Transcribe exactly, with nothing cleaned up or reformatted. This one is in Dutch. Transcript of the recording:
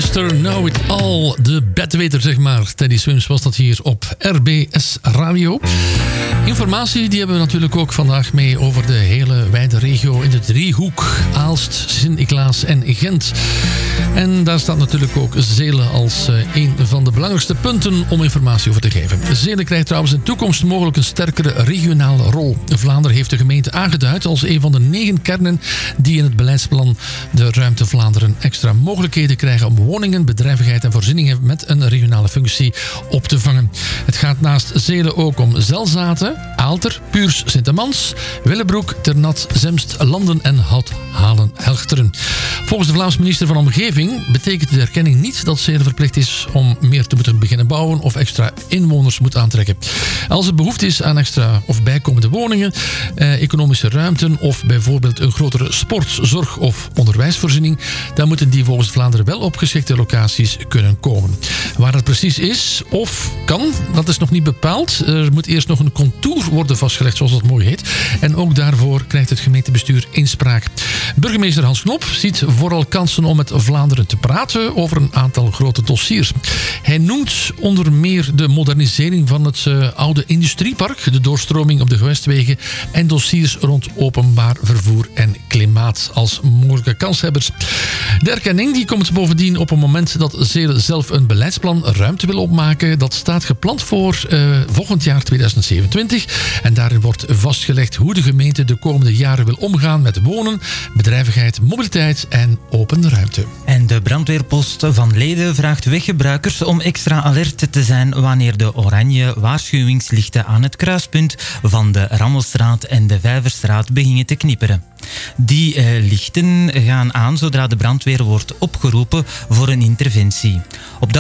mister Know It All, de bedweter zeg maar. Teddy Swims was dat hier op R B S Radio. Informatie die hebben we natuurlijk ook vandaag mee over de hele wijde regio in de driehoek. Aalst, Sint-Niklaas en Gent. En daar staat natuurlijk ook Zelen als uh, een van de belangrijkste punten om informatie over te geven. Zelen krijgt trouwens in toekomst mogelijk een sterkere regionale rol. Vlaanderen heeft de gemeente aangeduid als een van de negen kernen die in het beleidsplan de Ruimte Vlaanderen extra mogelijkheden krijgen om woningen, bedrijvigheid en voorzieningen met een regionale functie op te vangen. Het gaat naast Zelen ook om Zelzaten, Aalter, Puurs, Sint-Amans, Willebroek, Ternat, Zemst, Landen en Houthalen-Helchteren. Volgens de Vlaamse minister van Omgeving betekent de erkenning niet dat Zelen verplicht is om meer te moeten beginnen bouwen of extra inwoners moet aantrekken. Als er behoefte is aan extra of bijkomende woningen, eh, economische ruimten of bijvoorbeeld een grotere sport, zorg of onderwijsvoorziening, dan moeten die volgens Vlaanderen wel op geschikte locaties kunnen komen. Waar dat precies is of kan, dat is nog niet bepaald. Er moet eerst nog een contour worden vastgelegd, zoals dat mooi heet. En ook daarvoor krijgt het gemeentebestuur inspraak. Burgemeester Hans Knop ziet vooral kansen om met Vlaanderen te praten over een aantal grote dossiers. Hij noemt onder meer de modernisering van het uh, oude industriepark, de doorstroming op de gewestwegen en dossiers rond openbaar vervoer en klimaat als mogelijke kanshebbers. De erkenning die komt bovendien op een moment dat Zelen zelf een beleidsplan ruimte wil opmaken. Dat staat gepland voor uh, volgend jaar tweeduizend zevenentwintig. En daarin wordt vastgelegd hoe de gemeente de komende jaren wil omgaan met wonen, bedrijvigheid, mobiliteit en open ruimte. En de brandweerpost van Leden vraagt weggebruikers om extra alert te zijn wanneer de oranje waarschuwingslichten aan het kruispunt van de Rammelstraat en de Vijverstraat beginnen te knipperen. Die eh, lichten gaan aan zodra de brandweer wordt opgeroepen voor een interventie. Op dat